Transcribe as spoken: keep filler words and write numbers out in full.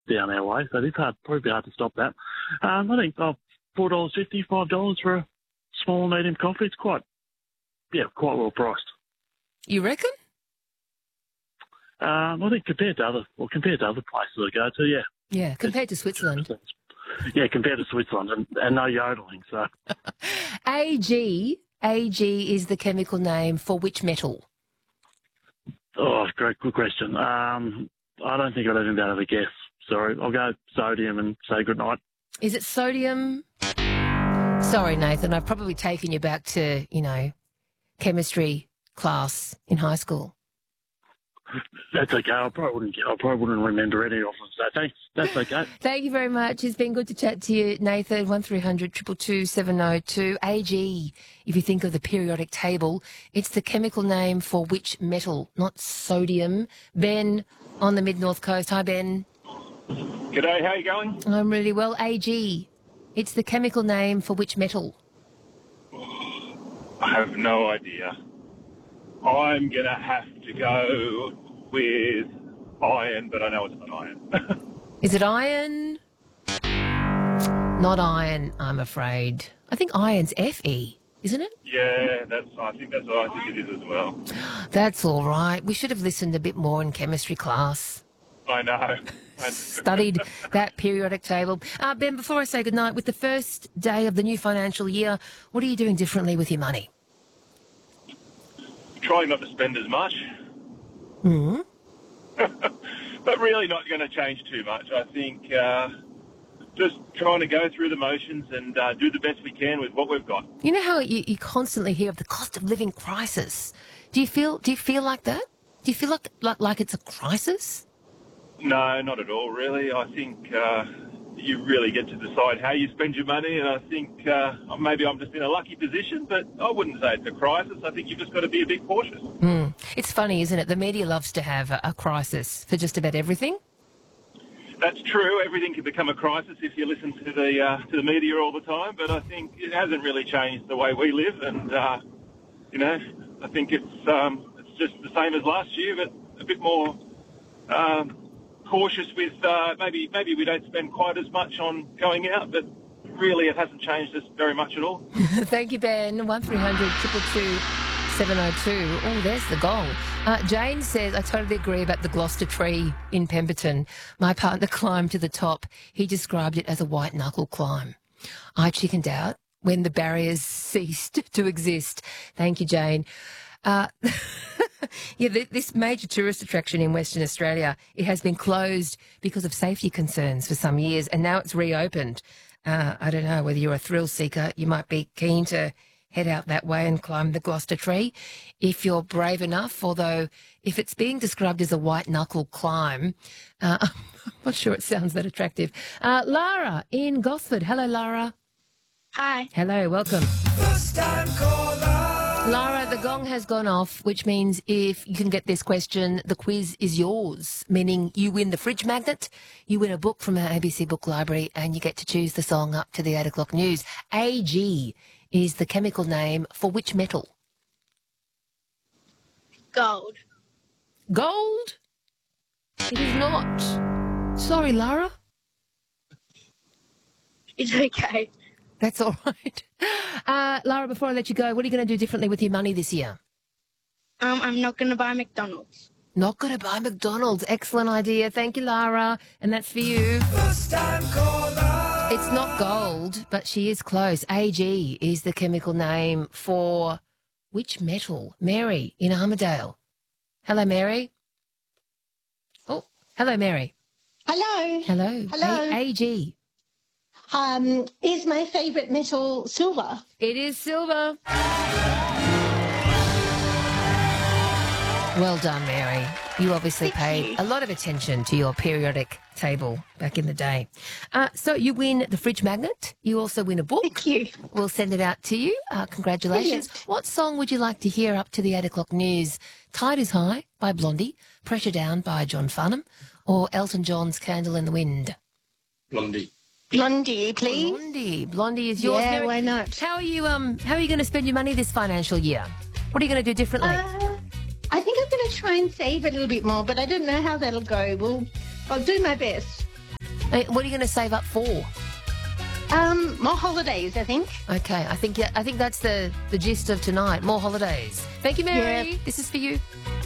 down our way, so it's hard, probably hard to stop that. Um, I think oh, four dollars fifty, five dollars for a small medium coffee. It's quite, yeah, quite well priced. You reckon? Um, I think compared to other, well, compared to other places I go to, yeah. Yeah, compared to Switzerland. Yeah, compared to Switzerland, and, and no yodeling. So, A G, A G is the chemical name for which metal? oh, great, good question. Um, I don't think I'd even be able to guess. Sorry, I'll go sodium and say good night. Is it sodium? Sorry, Nathan, I've probably taken you back to, you know, chemistry class in high school. That's okay. I probably wouldn't. I probably wouldn't remember any of them. So thanks. That's okay. Thank you very much. It's been good to chat to you, Nathan. One three hundred two two two seven oh two. A G. If you think of the periodic table, it's the chemical name for which metal, not sodium. Ben on the mid north coast. Hi, Ben. G'day. How you going? I'm really well. A G. It's the chemical name for which metal? I have no idea. I'm going to have to go with iron, but I know it's not iron. Is it iron? Not iron, I'm afraid. I think iron's Fe, isn't it? Yeah, that's. I think that's what I think it is as well. That's all right. We should have listened a bit more in chemistry class. I know. Studied that periodic table. Uh, Ben, before I say goodnight, with the first day of the new financial year, what are you doing differently with your money? Trying not to spend as much. Mm-hmm. But really not going to change too much. I think uh, just trying to go through the motions and uh, do the best we can with what we've got. You know how you, you constantly hear of the cost of living crisis. Do you feel do you feel like that? Do you feel like like, like it's a crisis? No, not at all, really. I think uh, you really get to decide how you spend your money, and I think uh, maybe I'm just in a lucky position, but I wouldn't say it's a crisis. I think you've just got to be a bit cautious. Mm. It's funny, isn't it? The media loves to have a, a crisis for just about everything. That's true. Everything can become a crisis if you listen to the uh, to the media all the time, but I think it hasn't really changed the way we live, and uh, you know, I think it's um, it's just the same as last year, but a bit more um, cautious with uh, maybe maybe we don't spend quite as much on going out, but really it hasn't changed us very much at all. Thank you, Ben. One three hundred two two two seven oh two. Oh, there's the gong. Uh, Jane says, I totally agree about the Gloucester tree in Pemberton. My partner climbed to the top. He described it as a white knuckle climb. I chickened out when the barriers ceased to exist. Thank you, Jane. Uh, yeah, th- this major tourist attraction in Western Australia, it has been closed because of safety concerns for some years, and now it's reopened. Uh, I don't know whether you're a thrill seeker. You might be keen to head out that way and climb the Gloucester tree if you're brave enough, although if it's being described as a white knuckle climb, uh, I'm not sure it sounds that attractive. Uh, Lara in Gosford. Hello, Lara. Hi. Hello, welcome. First time caller. Lara, the gong has gone off, which means if you can get this question, the quiz is yours, meaning you win the fridge magnet, you win a book from our A B C Book Library, and you get to choose the song up to the eight o'clock news. A G is the chemical name for which metal? Gold. Gold? It is not. Sorry, Lara. It's okay. That's all right. Uh, Lara, before I let you go, what are you going to do differently with your money this year? Um, I'm not going to buy McDonald's. Not going to buy McDonald's. Excellent idea. Thank you, Lara. And that's for you. First time caller. It's not gold, but she is close. A G is the chemical name for which metal? Mary in Armidale. Hello, Mary. Oh, hello, Mary. Hello. Hello. Hello. A- AG. Um, is my favourite metal silver? It is silver. Well done, Mary. You obviously Thank paid you. a lot of attention to your periodic table back in the day. Uh, so you win the fridge magnet. You also win a book. Thank you. We'll send it out to you. Uh, congratulations. Brilliant. What song would you like to hear up to the eight o'clock news? Tide is High by Blondie, Pressure Down by John Farnham, or Elton John's Candle in the Wind? Blondie. Blondie, please. Blondie. Blondie is yours. Yeah, Mary, why not? How are you? Um, how are you going to spend your money this financial year? What are you going to do differently? Uh, I think I'm going to try and save a little bit more, but I don't know how that'll go. Well, I'll do my best. Hey, what are you going to save up for? Um, more holidays, I think. Okay, I think yeah, I think that's the, the gist of tonight. More holidays. Thank you, Mary. Yeah. This is for you.